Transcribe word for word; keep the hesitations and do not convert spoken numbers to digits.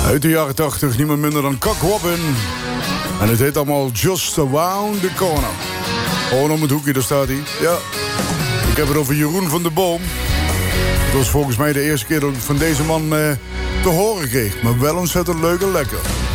Uit de jaren tachtig, niemand minder dan Cock Robin. En het heet allemaal Just Around the Corner. Gewoon om het hoekje, daar staat hij. Ja, ik heb het over Jeroen van der Boom. Het was volgens mij de eerste keer dat ik van deze man eh, te horen kreeg. Maar wel ontzettend leuk en lekker.